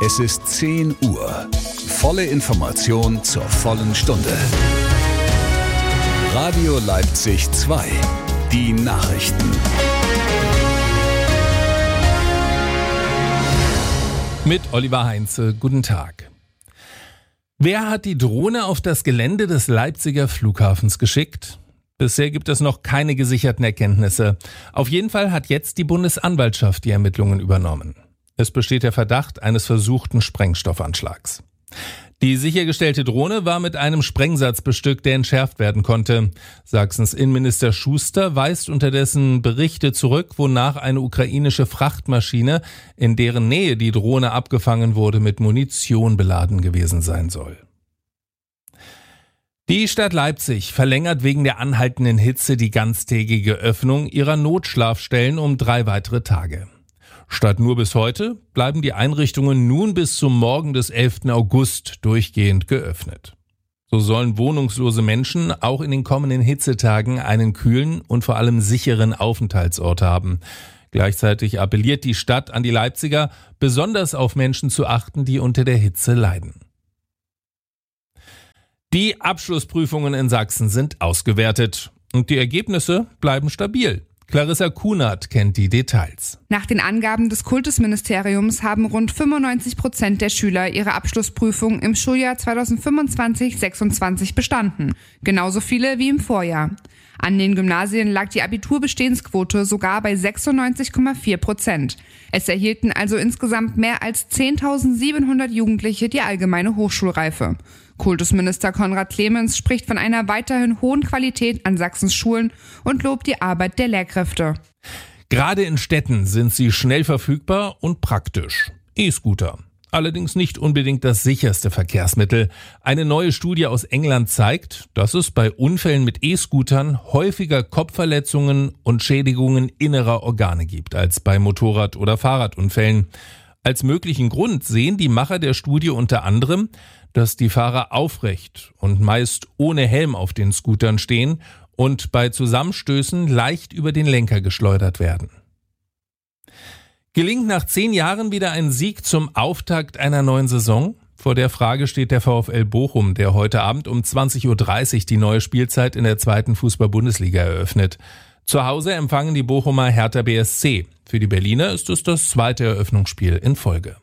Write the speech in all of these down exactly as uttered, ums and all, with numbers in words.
Es ist zehn Uhr. Volle Information zur vollen Stunde. Radio Leipzig zwei. Die Nachrichten. Mit Oliver Heinze. Guten Tag. Wer hat die Drohne auf das Gelände des Leipziger Flughafens geschickt? Bisher gibt es noch keine gesicherten Erkenntnisse. Auf jeden Fall hat jetzt die Bundesanwaltschaft die Ermittlungen übernommen. Es besteht der Verdacht eines versuchten Sprengstoffanschlags. Die sichergestellte Drohne war mit einem Sprengsatz bestückt, der entschärft werden konnte. Sachsens Innenminister Schuster weist unterdessen Berichte zurück, wonach eine ukrainische Frachtmaschine, in deren Nähe die Drohne abgefangen wurde, mit Munition beladen gewesen sein soll. Die Stadt Leipzig verlängert wegen der anhaltenden Hitze die ganztägige Öffnung ihrer Notschlafstellen um drei weitere Tage. Statt nur bis heute bleiben die Einrichtungen nun bis zum Morgen des elften August durchgehend geöffnet. So sollen wohnungslose Menschen auch in den kommenden Hitzetagen einen kühlen und vor allem sicheren Aufenthaltsort haben. Gleichzeitig appelliert die Stadt an die Leipziger, besonders auf Menschen zu achten, die unter der Hitze leiden. Die Abschlussprüfungen in Sachsen sind ausgewertet und die Ergebnisse bleiben stabil. Clarissa Kunert kennt die Details. Nach den Angaben des Kultusministeriums haben rund fünfundneunzig Prozent der Schüler ihre Abschlussprüfung im Schuljahr zweitausendfünfundzwanzig sechsundzwanzig bestanden. Genauso viele wie im Vorjahr. An den Gymnasien lag die Abiturbestehensquote sogar bei sechsundneunzig Komma vier Prozent. Es erhielten also insgesamt mehr als zehntausendsiebenhundert Jugendliche die allgemeine Hochschulreife. Kultusminister Konrad Clemens spricht von einer weiterhin hohen Qualität an Sachsens Schulen und lobt die Arbeit der Lehrkräfte. Gerade in Städten sind sie schnell verfügbar und praktisch. E-Scooter. Allerdings nicht unbedingt das sicherste Verkehrsmittel. Eine neue Studie aus England zeigt, dass es bei Unfällen mit E-Scootern häufiger Kopfverletzungen und Schädigungen innerer Organe gibt als bei Motorrad- oder Fahrradunfällen. Als möglichen Grund sehen die Macher der Studie unter anderem, dass die Fahrer aufrecht und meist ohne Helm auf den Scootern stehen und bei Zusammenstößen leicht über den Lenker geschleudert werden. Gelingt nach zehn Jahren wieder ein Sieg zum Auftakt einer neuen Saison? Vor der Frage steht der VfL Bochum, der heute Abend um zwanzig Uhr dreißig die neue Spielzeit in der zweiten Fußball-Bundesliga eröffnet. Zu Hause empfangen die Bochumer Hertha B S C. Für die Berliner ist es das zweite Eröffnungsspiel in Folge.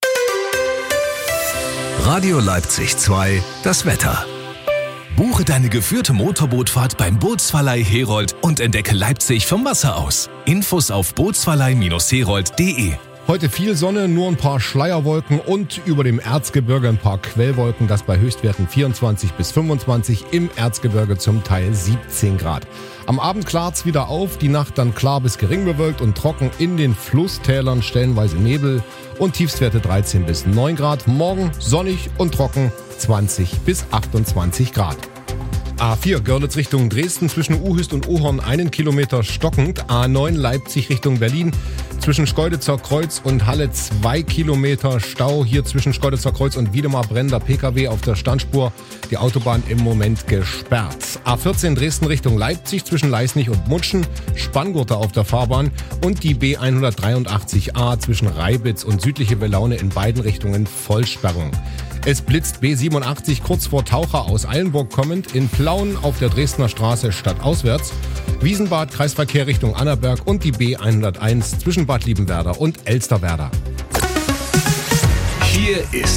Radio Leipzig zwei, das Wetter. Buche deine geführte Motorbootfahrt beim Bootsverleih Herold und entdecke Leipzig vom Wasser aus. Infos auf bootsverleih Herold punkt de. Heute viel Sonne, nur ein paar Schleierwolken und über dem Erzgebirge ein paar Quellwolken, das bei Höchstwerten vierundzwanzig bis fünfundzwanzig, im Erzgebirge zum Teil siebzehn Grad. Am Abend klart's wieder auf, die Nacht dann klar bis gering bewölkt und trocken, in den Flusstälern stellenweise Nebel und Tiefstwerte dreizehn bis neun Grad. Morgen sonnig und trocken, zwanzig bis achtundzwanzig Grad. A vier Görlitz Richtung Dresden, zwischen Uhüst und Ohorn einen Kilometer stockend. A neun Leipzig Richtung Berlin, zwischen Schkeuditzer Kreuz und Halle zwei Kilometer Stau. Hier zwischen Schkeuditzer Kreuz und Wiedemar brennender P K W auf der Standspur. Die Autobahn im Moment gesperrt. A vierzehn Dresden Richtung Leipzig, zwischen Leisnig und Mutschen, Spanngurte auf der Fahrbahn. Und die B hundertdreiundachtzig A zwischen Reibitz und südliche Welaune in beiden Richtungen Vollsperrung. Es blitzt B siebenundachtzig kurz vor Taucher aus Eilenburg kommend in Plauen auf der Dresdner Straße stadtauswärts. Wiesenbad, Kreisverkehr Richtung Annaberg und die B hunderteins zwischen Bad Liebenwerda und Elsterwerda. Hier ist